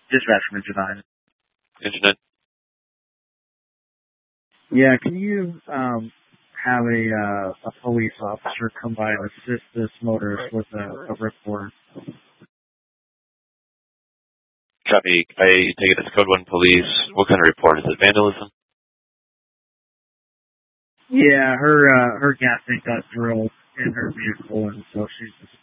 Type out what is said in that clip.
Dispatch from Internet. Internet. Yeah, can you have a police officer come by and assist this motorist with a report? Copy. I take it as Code 1 police. What kind of report? Is it vandalism? Yeah, her gas tank got drilled in her vehicle, and so she's